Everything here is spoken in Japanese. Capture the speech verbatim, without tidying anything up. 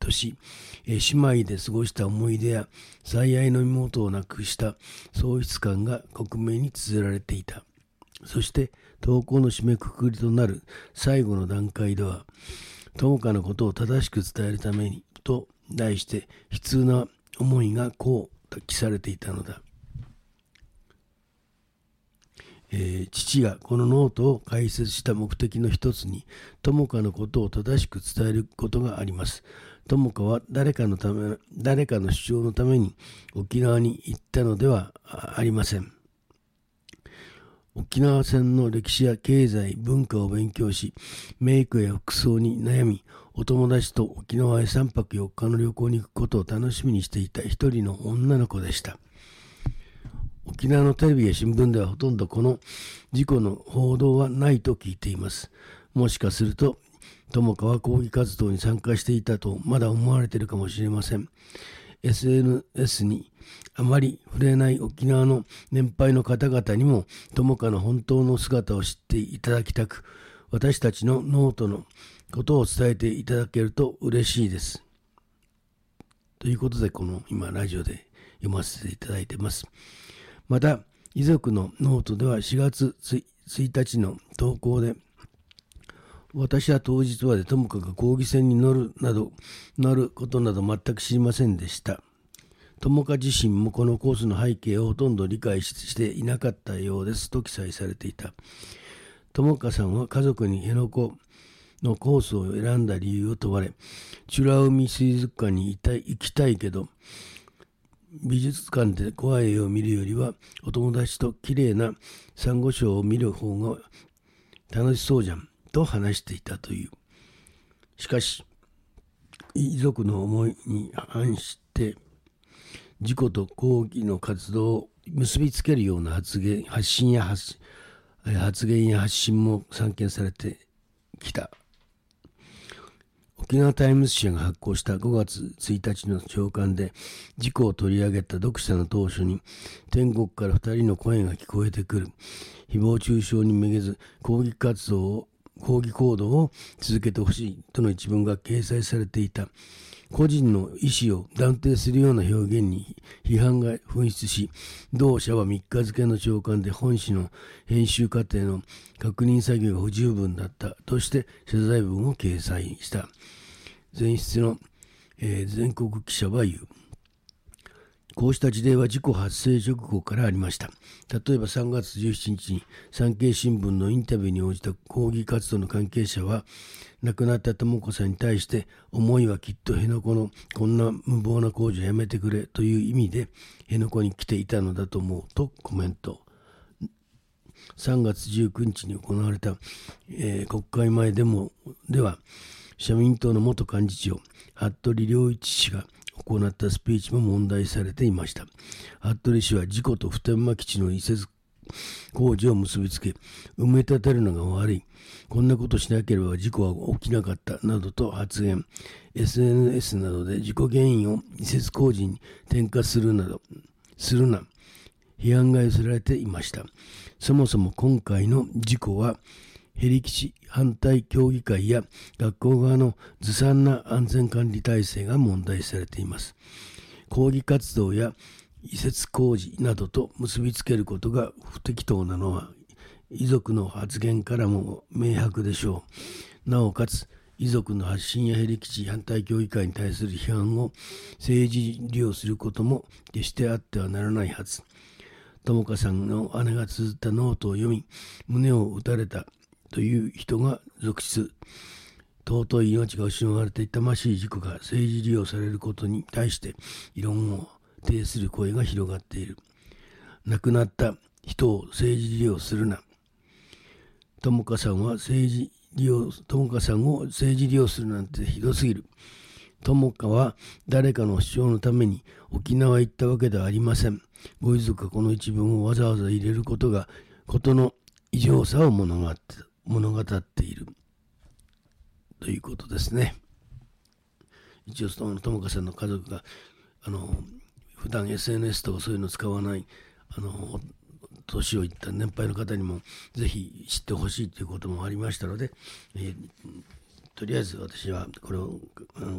年、えー、姉妹で過ごした思い出や最愛の妹を亡くした喪失感が克明に綴られていた。そして投稿の締めくくりとなる最後の段階では、友果のことを正しく伝えるためにと題して悲痛な思いがこう記されていたのだ。えー、父がこのノートを解説した目的の一つに、友果のことを正しく伝えることがあります。友果は誰かのため、誰かの主張のために沖縄に行ったのではありません。沖縄戦の歴史や経済、文化を勉強し、メイクや服装に悩み、お友達と沖縄へさんぱくよっかの旅行に行くことを楽しみにしていた一人の女の子でした。沖縄のテレビや新聞ではほとんどこの事故の報道はないと聞いています。もしかすると、友果は抗議活動に参加していたとまだ思われているかもしれません。エスエヌエス にあまり触れない沖縄の年配の方々にも友果の本当の姿を知っていただきたく、私たちのノートのことを伝えていただけると嬉しいです。ということで、この今ラジオで読ませていただいています。また、遺族のノートではしがつついたちの投稿で、私は当日まで友果が抗議船に乗るなど、乗ることなど全く知りませんでした。友果自身もこのコースの背景をほとんど理解していなかったようですと記載されていた。友果さんは家族に辺野古のコースを選んだ理由を問われ、美ら海水族館に行きたい、行きたいけど、美術館で怖い絵を見るよりはお友達と綺麗なサンゴ礁を見る方が楽しそうじゃんと話していたという。しかし遺族の思いに反して事故と抗議の活動を結びつけるような発言発信や 発, 発言や発信も散見されてきた。沖縄タイムズ社が発行したごがつついたちの朝刊で事故を取り上げた読者の当初に、天国からふたりの声が聞こえてくる。誹謗中傷にめげず抗議活動を抗議行動を続けてほしいとの一文が掲載されていた。個人の意思を断定するような表現に批判が噴出し、同社はみっか付の朝刊で本誌の編集過程の確認作業が不十分だったとして謝罪文を掲載した。前室の、えー、全国記者は言う。こうした事例は事故発生直後からありました。例えばさんがつじゅうしちにちに産経新聞のインタビューに応じた抗議活動の関係者は、亡くなった友子さんに対して思いはきっと辺野古のこんな無謀な工事をやめてくれという意味で辺野古に来ていたのだと思うとコメント。さんがつじゅうくにちに行われた、えー、国会前デモでは、社民党の元幹事長服部良一氏が行ったスピーチも問題されていました。服部氏は事故と普天間基地の移設工事を結びつけ、埋め立てるのが悪い、こんなことしなければ事故は起きなかったなどと発言。 エスエヌエス などで事故原因を移設工事に転嫁するなどするな批判が寄せられていました。そもそも今回の事故はヘリ基地反対協議会や学校側のずさんな安全管理体制が問題されています。抗議活動や移設工事などと結びつけることが不適当なのは遺族の発言からも明白でしょう。なおかつ遺族の発信やヘリ基地反対協議会に対する批判を政治利用することも決してあってはならないはず。友果さんの姉が綴ったノートを読み、胸を打たれたという人が続出。尊い命が失われて痛ましい事故が政治利用されることに対して異論を呈する声が広がっている。亡くなった人を政治利用するな。友果さんは政治利用、友果さんを政治利用するなんてひどすぎる。友果は誰かの主張のために沖縄へ行ったわけではありません。ご遺族がこの一文をわざわざ入れることがことの異常さを物語って、物語っているということですね。一応その友果さんの家族があの普段 エスエヌエス とかそういうのを使わないあの年をいった年配の方にもぜひ知ってほしいということもありましたので、えー、とりあえず私はこれを、うん